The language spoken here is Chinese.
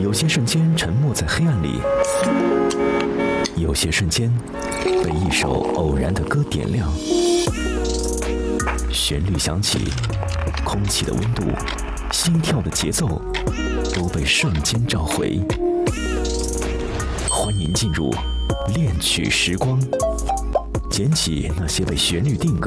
有些瞬间沉没在黑暗里，有些瞬间被一首偶然的歌点亮。旋律响起，空气的温度，心跳的节奏，都被瞬间召回。欢迎进入恋曲时光，捡起那些被旋律定格